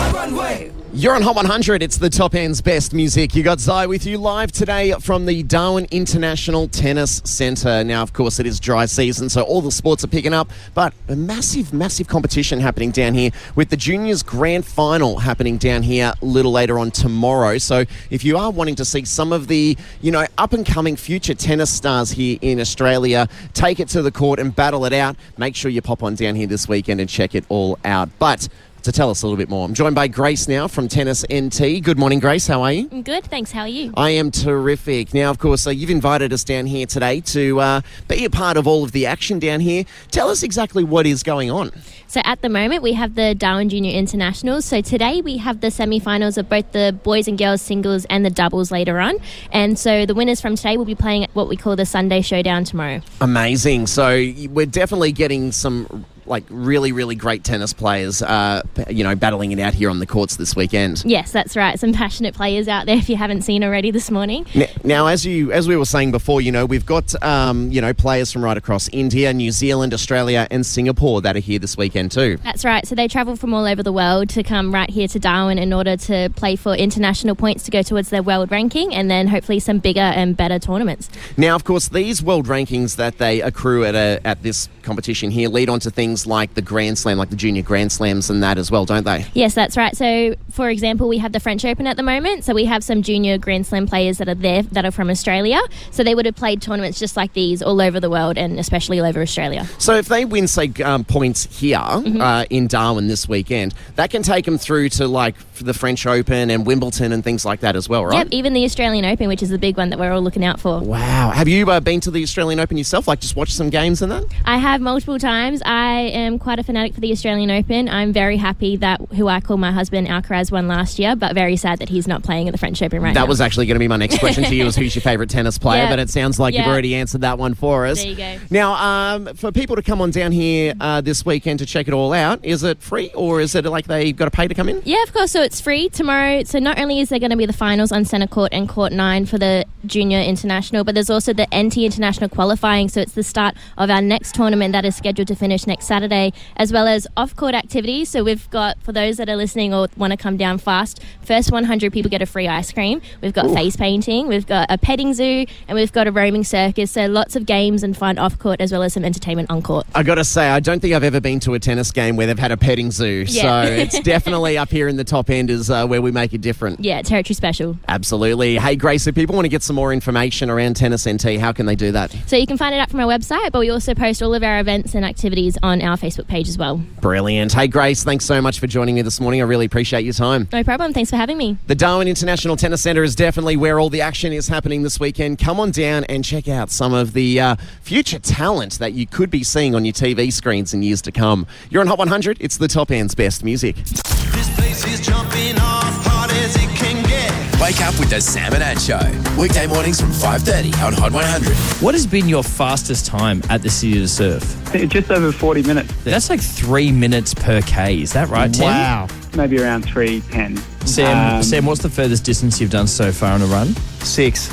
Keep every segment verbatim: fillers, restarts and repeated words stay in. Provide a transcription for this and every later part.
the runway. You're on Hot one hundred. It's the top end's best music. You got Zai with you live today from the Darwin International Tennis Centre. Now, of course, it is dry season, so all the sports are picking up, but a massive, massive competition happening down here with the Juniors Grand Final happening down here a little later on tomorrow. So if you are wanting to see some of the, you know, up-and-coming future tennis stars here in Australia take it to the court and battle it out, make sure you pop on down here this weekend and check it all out. But to tell us a little bit more, I'm joined by Grace now from Tennis N T. Good morning, Grace. How are you? I'm good, thanks. How are you? I am terrific. Now, of course, uh, you've invited us down here today to uh, be a part of all of the action down here. Tell us exactly what is going on. So at the moment, we have the Darwin Junior Internationals. So today we have the semi-finals of both the boys and girls singles and the doubles later on. And so the winners from today will be playing at what we call the Sunday Showdown tomorrow. Amazing. So we're definitely getting some like really, really great tennis players, uh, you know, battling it out here on the courts this weekend. Yes, that's right. Some passionate players out there if you haven't seen already this morning. Now, now as you as we were saying before, you know, we've got, um, you know, players from right across India, New Zealand, Australia and Singapore that are here this weekend too. That's right. So they travel from all over the world to come right here to Darwin in order to play for international points to go towards their world ranking and then hopefully some bigger and better tournaments. Now, of course, these world rankings that they accrue at a, at this competition here lead on to things like the Grand Slam, like the Junior Grand Slams and that as well, don't they? Yes, that's right. So, for example, we have the French Open at the moment. So we have some Junior Grand Slam players that are there that are from Australia. So they would have played tournaments just like these all over the world and especially all over Australia. So if they win, say, um, points here mm-hmm. uh, in Darwin this weekend, that can take them through to like the French Open and Wimbledon and things like that as well, right? Yep, even the Australian Open, which is the big one that we're all looking out for. Wow. Have you uh, been to the Australian Open yourself, like just watched some games and that? I have multiple times. I am quite a fanatic for the Australian Open. I'm very happy that who I call my husband Alcaraz won last year, but very sad that he's not playing at the French Open right that now. That was actually going to be my next question to you, is who's your favourite tennis player, yep. but it sounds like yep. you've already answered that one for us. There you go. Now, um, for people to come on down here uh, this weekend to check it all out, is it free or is it like they've got to pay to come in? Yeah, of course. So it's free tomorrow. So not only is there going to be the finals on Centre Court and Court nine for the Junior International, but there's also the N T International qualifying. So it's the start of our next tournament that is scheduled to finish next Saturday, as well as off-court activities. So we've got, for those that are listening or want to come down fast, first one hundred people get a free ice cream. We've got Ooh. face painting, we've got a petting zoo, and we've got a roaming circus. So lots of games and fun off-court as well as some entertainment on-court. I got to say, I don't think I've ever been to a tennis game where they've had a petting zoo. Yeah. So it's definitely up here in the top end is uh, where we make it different. Yeah, territory special. Absolutely. Hey, Grace, if people want to get some more information around Tennis N T, how can they do that? So you can find it out from our website, but we also post all of our events and activities on our Facebook page as well. Brilliant. Hey, Grace, thanks so much for joining me this morning. I really appreciate your time. No problem. Thanks for having me. The Darwin International Tennis Centre is definitely where all the action is happening this weekend. Come on down and check out some of the uh, future talent that you could be seeing on your T V screens in years to come. You're on Hot one hundred. It's the top end's best music. This place is jumping off hard as it can get. Wake up with the Sam and Ad Show. Weekday mornings from five thirty on Hot one hundred. What has been your fastest time at the City to Surf? Just over forty minutes. That's like three minutes per K. Is that right, Tim? Wow. Maybe around three ten. Sam, Um, Sam, what's the furthest distance you've done so far on a run? Six.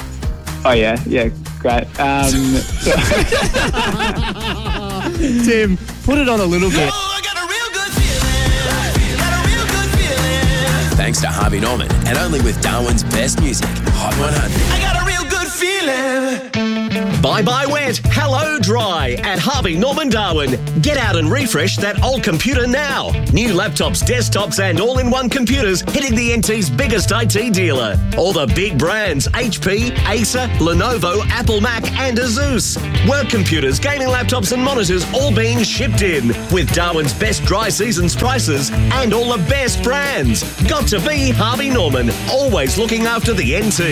Oh, yeah. Yeah, great. Um, so Tim, put it on a little bit. Oh, I got a real good feeling. Got a real good feeling. Thanks to Harvey Norman and only with Darwin's best music, Hot one hundred. I got a real good feeling. Bye-bye wet, hello dry at Harvey Norman Darwin. Get out and refresh that old computer now. New laptops, desktops and all-in-one computers hitting the N T's biggest I T dealer. All the big brands, H P, Acer, Lenovo, Apple Mac and Asus. Work computers, gaming laptops and monitors all being shipped in. With Darwin's best dry season's prices and all the best brands. Got to be Harvey Norman, always looking after the N T.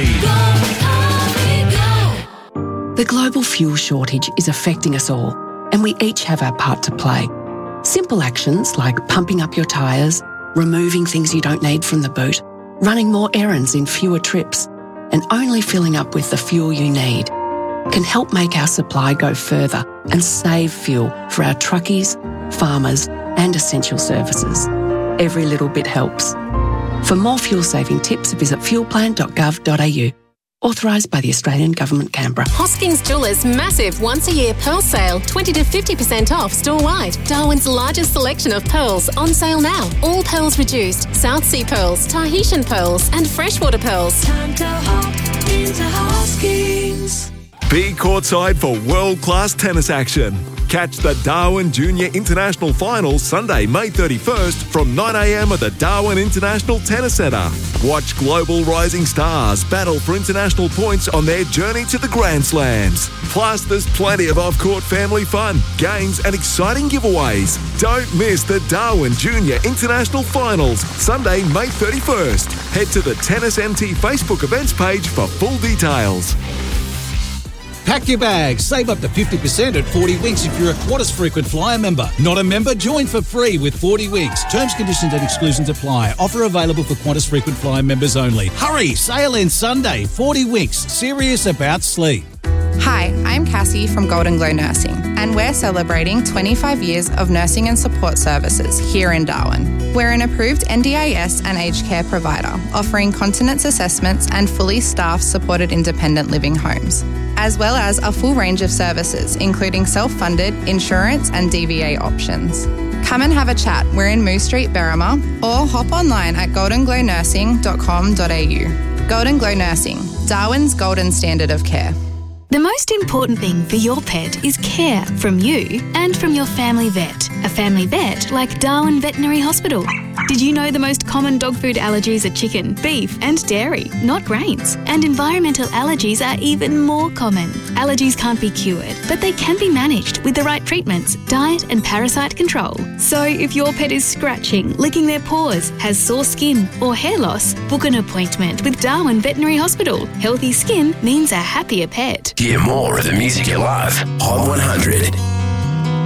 The global fuel shortage is affecting us all, and we each have our part to play. Simple actions like pumping up your tyres, removing things you don't need from the boot, running more errands in fewer trips, and only filling up with the fuel you need can help make our supply go further and save fuel for our truckies, farmers, and essential services. Every little bit helps. For more fuel-saving tips, visit fuel plan dot gov dot a u. Authorised by the Australian Government, Canberra. Hoskins Jewelers' massive once-a-year pearl sale, twenty to fifty percent off store-wide. Darwin's largest selection of pearls on sale now. All pearls reduced. South Sea pearls, Tahitian pearls and freshwater pearls. Time to hop into Hoskins. Be courtside for world-class tennis action. Catch the Darwin Junior International Finals Sunday, May thirty-first from nine a m at the Darwin International Tennis Centre. Watch global rising stars battle for international points on their journey to the Grand Slams. Plus, there's plenty of off-court family fun, games and exciting giveaways. Don't miss the Darwin Junior International Finals Sunday, May thirty-first. Head to the Tennis M T Facebook events page for full details. Pack your bags. Save up to fifty percent at forty Winks if you're a Qantas Frequent Flyer member. Not a member? Join for free with forty Winks. Terms, conditions and exclusions apply. Offer available for Qantas Frequent Flyer members only. Hurry! Sale ends Sunday. forty Winks. Serious about sleep. Hi, I'm Cassie from Golden Glow Nursing, and we're celebrating twenty-five years of nursing and support services here in Darwin. We're an approved N D I S and aged care provider, offering continence assessments and fully staffed supported independent living homes, as well as a full range of services, including self-funded, insurance and D V A options. Come and have a chat. We're in Moose Street, Berrima, or hop online at golden glow nursing dot com dot a u. Golden Glow Nursing, Darwin's golden standard of care. The most important thing for your pet is care from you and from your family vet. A family vet like Darwin Veterinary Hospital. Did you know the most common dog food allergies are chicken, beef and dairy, not grains? And environmental allergies are even more common. Allergies can't be cured, but they can be managed with the right treatments, diet and parasite control. So if your pet is scratching, licking their paws, has sore skin or hair loss, book an appointment with Darwin Veterinary Hospital. Healthy skin means a happier pet. Hear more of the music you love. Hot one hundred.